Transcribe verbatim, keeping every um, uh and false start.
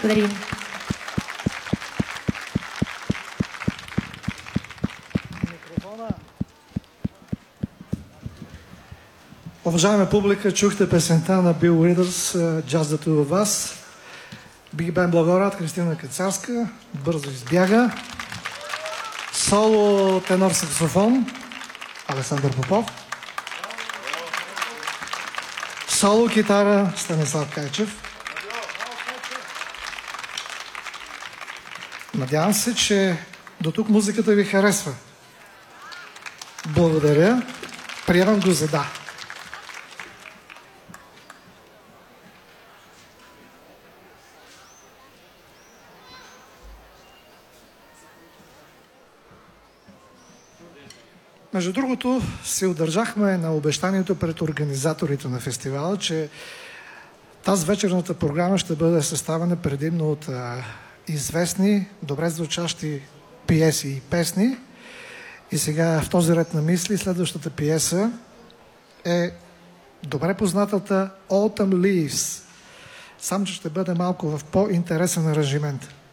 Благодарим. Уважаема публика, чухте песента на Бил Уидърс, Just the Two of Us. Биг Бен Благород, Христина Кацарска, бързо избяга. Соло тенор саксофон, Александър Попов. Соло китара, Станислав Кайчев. Надявам се, че до тук музиката ви харесва. Благодаря. Приемам го за да. Между другото, се удържахме на обещанието пред организаторите на фестивала, че тази вечерната програма ще бъде съставена предимно от а, известни, добре звучащи пиеси и песни. И сега в този ред на мисли следващата пиеса е добре познатата Autumn Leaves. Само че ще бъде малко в по-интересен аранжимент.